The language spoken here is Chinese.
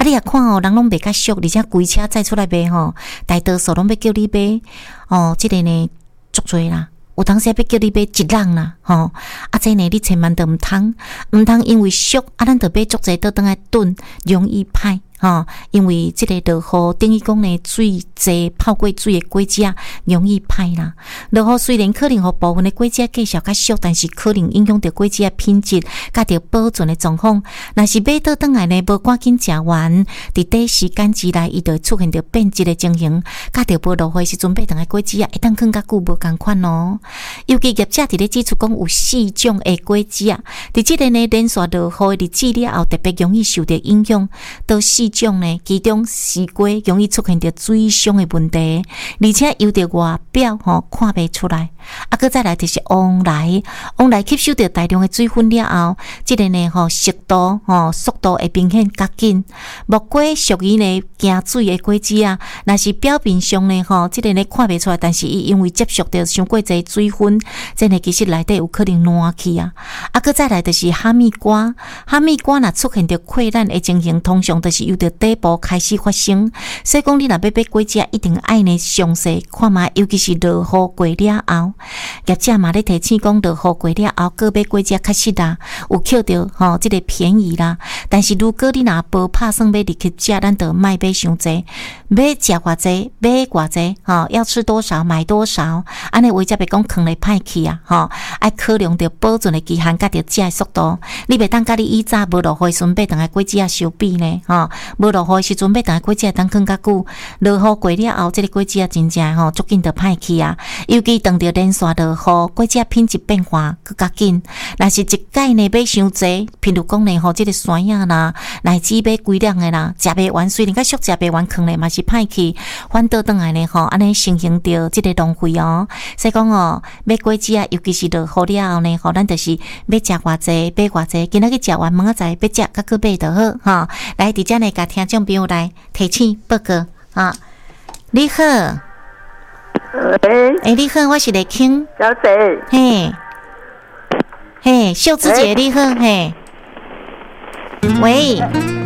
你也看哦，人拢卖甲俗，而且规车载出来卖吼，大多数拢要叫你买哦，这个呢足多啦。有当时要叫你买1人啦，吼，这呢你千万都唔通因为俗咱就买足济倒转来炖，容易歹。因为这个落雨等于讲呢，水济泡过水的果子容易歹啦。落雨虽然可能互部分的果子介绍较俗，但是可能影响到果子的品质，甲着保存的状况。若是买倒转来呢，无赶紧食完，伫短时间之内，伊就会出现着变质的情形，甲着无落雨时阵买倒来果子会当放较久无共款哦。尤其业者伫咧指出讲有4种的果子伫即个呢连续落雨的日子了后，特别容易受到影响。都4种呢，其中西瓜容易出现着水伤的问题，而且由着外表看不出来。搁再来就是往来吸收着大量的水分了后，这个呢熟度速度会明显较紧。木瓜属于呢惊水的果子若是表面上呢这个呢看不出来，但是伊因为接触着伤过侪水分，这呢其实内底有可能烂去搁再来就是哈密瓜若出现着溃烂的情形，通常就是由着底部开始发生。所以讲你若要买果子，一定爱呢详细看嘛，尤其是落雨过了后。业者嘛咧提醒讲，落雨过了后，个买果子确实啦，有捡到这个便宜啦。但是如果你若无打算要入去食，咱就卖买伤济，买食偌济，买偌济，要吃多少买多少，安尼话才袂讲囥咧歹去爱考量着保存的期限，甲着食的速度。你袂当甲你以早无落雨时阵买倒来果子相比呢无落雨时阵买倒来果子当囥较久，落雨过了后，这个果子真正足紧就歹去尤其当着连续落雨，果子品质变化更较紧。若是一届呢买伤济，譬如讲呢这个山影啦，乃至买几两的啦，食袂完，虽然较俗食袂完，囥咧嘛是歹去，反倒转来呢安尼形成着这个浪费所以讲买果子尤其是落雨了后呢咱就是要食偌济买偌济，今仔日食完明仔载要食甲佫买就好来，伫遮呢甲听众朋友来提醒报告你好。你好，我是丽卿小姐。 秀芝姐，你好，喂。